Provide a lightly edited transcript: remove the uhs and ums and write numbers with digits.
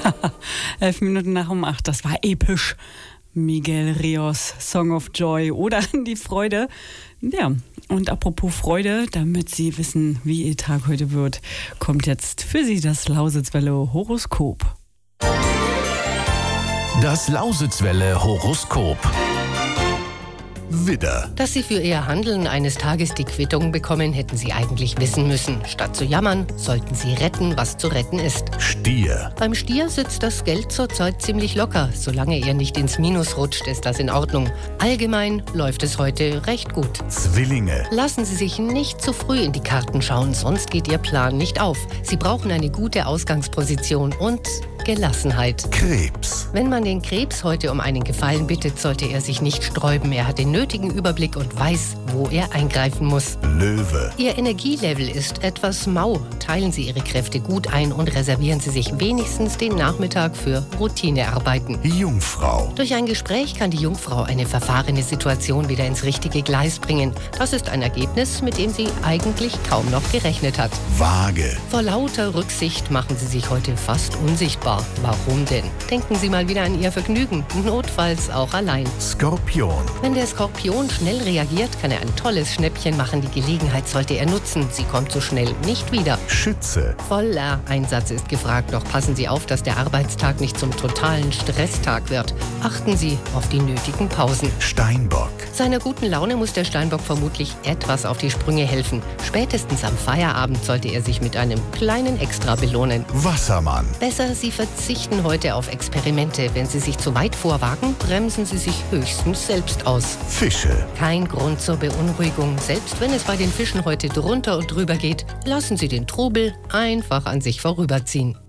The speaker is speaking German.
11 Minuten nach um 8, das war episch. Miguel Rios, Song of Joy oder Die Freude. Ja, und apropos Freude, damit Sie wissen, wie Ihr Tag heute wird, kommt jetzt für Sie das Lausitzwelle Horoskop. Das Lausitzwelle Horoskop. Widder. Dass Sie für Ihr Handeln eines Tages die Quittung bekommen, hätten Sie eigentlich wissen müssen. Statt zu jammern, sollten Sie retten, was zu retten ist. Stier. Beim Stier sitzt das Geld zurzeit ziemlich locker. Solange ihr nicht ins Minus rutscht, ist das in Ordnung. Allgemein läuft es heute recht gut. Zwillinge. Lassen Sie sich nicht zu früh in die Karten schauen, sonst geht Ihr Plan nicht auf. Sie brauchen eine gute Ausgangsposition und Gelassenheit. Krebs. Wenn man den Krebs heute um einen Gefallen bittet, sollte er sich nicht sträuben. Er hat den nötigen Überblick und weiß, wo er eingreifen muss. Löwe. Ihr Energielevel ist etwas mau. Teilen Sie Ihre Kräfte gut ein und reservieren Sie sich wenigstens den Nachmittag für Routinearbeiten. Jungfrau. Durch ein Gespräch kann die Jungfrau eine verfahrene Situation wieder ins richtige Gleis bringen. Das ist ein Ergebnis, mit dem sie eigentlich kaum noch gerechnet hat. Waage. Vor lauter Rücksicht machen Sie sich heute fast unsichtbar. Warum denn? Denken Sie mal wieder an Ihr Vergnügen, notfalls auch allein. Skorpion. Wenn der Skorpion schnell reagiert, kann er ein tolles Schnäppchen machen. Die Gelegenheit sollte er nutzen. Sie kommt so schnell nicht wieder. Schütze. Voller Einsatz ist gefragt, doch passen Sie auf, dass der Arbeitstag nicht zum totalen Stresstag wird. Achten Sie auf die nötigen Pausen. Steinbock. Seiner guten Laune muss der Steinbock vermutlich etwas auf die Sprünge helfen. Spätestens am Feierabend sollte er sich mit einem kleinen Extra belohnen. Wassermann. Besser, Sie verzichten heute auf Experimente. Wenn Sie sich zu weit vorwagen, bremsen Sie sich höchstens selbst aus. Fische. Kein Grund zur Beunruhigung. Selbst wenn es bei den Fischen heute drunter und drüber geht, lassen Sie den Trubel einfach an sich vorüberziehen.